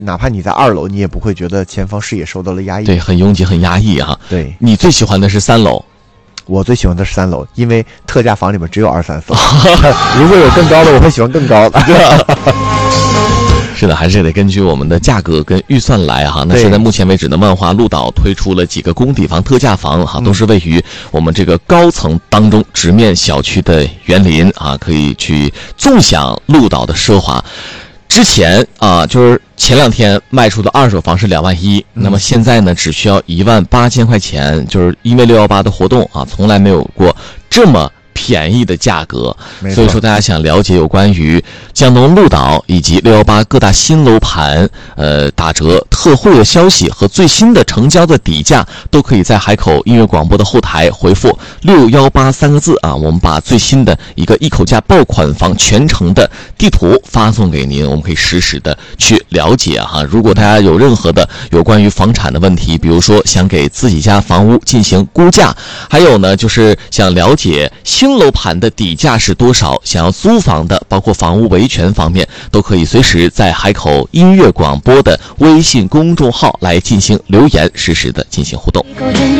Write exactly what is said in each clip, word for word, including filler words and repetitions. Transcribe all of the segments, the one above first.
哪怕你在二楼，你也不会觉得前方视野受到了压抑。 对，很拥挤，很压抑啊。 对，你最喜欢的是三楼。 我最喜欢的是三楼，因为特价房里面只有二三四。如果有更高的，我会喜欢更高的。 是的，还是得根据我们的价格跟预算来哈。那现在目前为止呢，万华鹿岛推出了几个工底房特价房哈，都是位于我们这个高层当中，直面小区的园林啊，可以去纵享鹿岛的奢华。之前啊，就是前两天卖出的二手房是两万一，那么现在呢，只需要一万八千块钱，就是因为六幺八的活动啊，从来没有过这么便宜的价格。所以说，大家想了解有关于江东鹿岛以及六幺八各大新楼盘呃打折特惠的消息和最新的成交的底价，都可以在海口音乐广播的后台回复六幺八三个字啊，我们把最新的一个一口价爆款房全程的地图发送给您，我们可以实时的去了解哈。如果大家有任何的有关于房产的问题，比如说想给自己家房屋进行估价，还有呢就是想了解新楼盘的底价是多少，想要租房的，包括房屋维权方面，都可以随时在海口音乐广播的微信公众号来进行留言，实时的进行互动。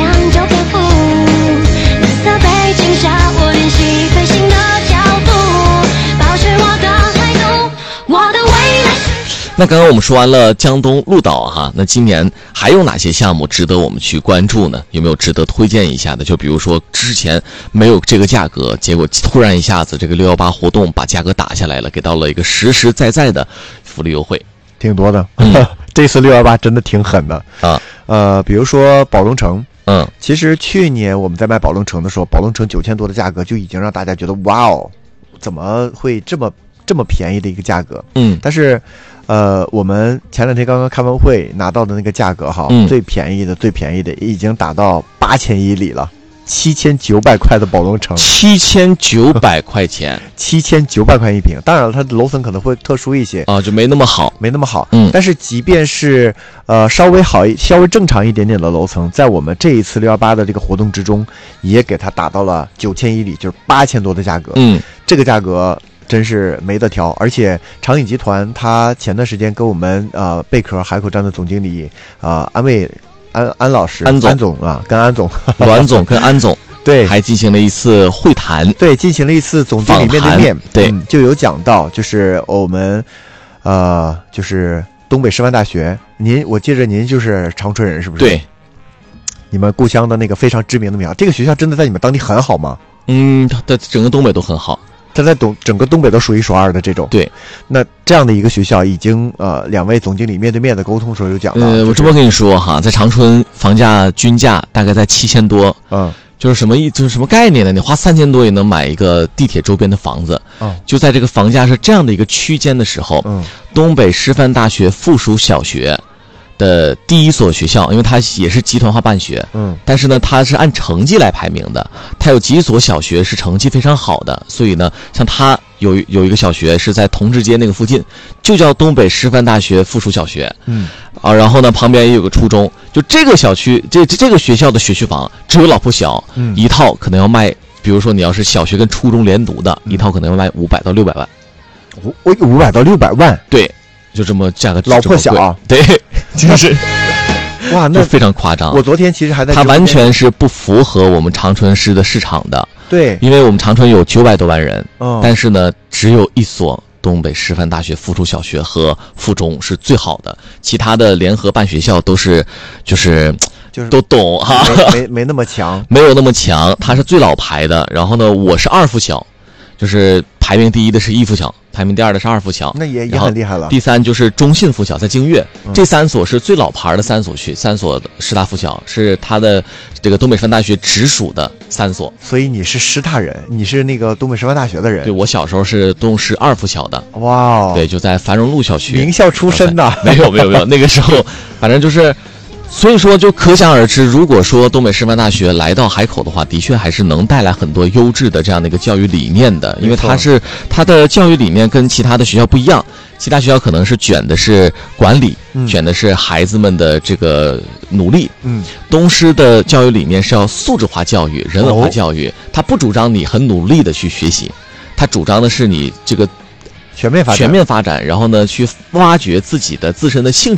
那刚刚我们说完了江东鹿岛哈，那今年还有哪些项目值得我们去关注呢？有没有值得推荐一下的？就比如说之前没有这个价格，结果突然一下子这个六幺八活动把价格打下来了，给到了一个实实在在的福利优惠， 挺多的。嗯、这次六幺八真的挺狠的啊。 呃，比如说宝龙城， 嗯， 其实去年我们在卖宝龙城的时候，宝龙城九千多的价格就已经让大家觉得哇哦，怎么会这么这么便宜的一个价格？ 嗯， 但是。呃，我们前两天刚刚开完会拿到的那个价格哈， 嗯、 最便宜的最便宜的已经达到八千一里了，七千九百块的宝龙城， 七千九百块钱， 七千九百块一平。当然了，它的楼层可能会特殊一些啊，就没那么好， 没那么好。 嗯， 但是即便是呃稍微好一、稍微正常一点点的楼层，在我们这一次六幺八的这个活动之中，也给它打到了九千一里，就是八千多的价格。 嗯， 这个价格。真是没得挑，而且长影集团他前段时间跟我们呃贝壳海口站的总经理啊、呃、安卫安安老师安总安总啊跟安总阮总跟安总对还进行了一次会谈， 对，进行了一次总经理面对面， 对、 嗯，就有讲到就是我们呃就是东北师范大学，您我记着您就是长春人是不是？ 对， 你们故乡的那个非常知名的名校，这个学校真的在你们当地很好吗？ 嗯，它的整个东北都很好。 它在东整个东北都数一数二的这种， 对。 那这样的一个学校，已经呃，两位总经理面对面的沟通的时候有讲到， 呃，我这么跟你说哈，在长春房价均价大概在七千多， 嗯， 就是什么意，就是什么概念呢？你花三千多也能买一个地铁周边的房子， 嗯， 就在这个房价是这样的一个区间的时候， 嗯， 东北师范大学附属小学的第一所学校，因为它也是集团化办学， 嗯， 但是呢，它是按成绩来排名的，它有几所小学是成绩非常好的，所以呢，像它有有一个小学是在同志街那个附近，就叫东北师范大学附属小学， 嗯， 啊，然后呢，旁边也有个初中，就这个小区，这这个学校的学区房只有老破小， 嗯， 一套可能要卖，比如说你要是小学跟初中连读的， 嗯、 一套可能要卖五百到六百万， 五我五百到六百万， 对。就这么价格， 老破小啊， 对，就是哇，那非常夸张。 我昨天其实还在， 它完全是不符合我们长春市的市场的。 对， 因为我们长春有九百多万人， 哦， 但是呢，只有一所东北师范大学附属小学和附中是最好的，其他的联合办学校都是，就是就是都懂哈， 没没没那么强， 没有那么强，它是最老牌的。然后呢，我是二附小，就是排名第一的是一附小。排名第二的是二附小， 那也也很厉害了。 第三就是中信附小，在京粤， 嗯、 这三所是最老牌的三所区，三所师大附小是它的这个东北师范大学直属的三所。 所以你是师大人，你是那个东北师范大学的人。 对，我小时候是东师二附小的。 哇哦， 对，就在繁荣路小区。 名校出身的？ 没有没有没有，那个时候反正就是。所以说，就可想而知，如果说东北师范大学来到海口的话，的确还是能带来很多优质的这样的一个教育理念的，因为它是它的教育理念跟其他的学校不一样，其他学校可能是卷的是管理， 嗯、 卷的是孩子们的这个努力。 嗯， 东师的教育理念是要素质化教育、人文化教育，它不主张你很努力的去学习，它主张的是你这个全面发展， 全面发展，然后呢，去挖掘自己的自身的兴趣。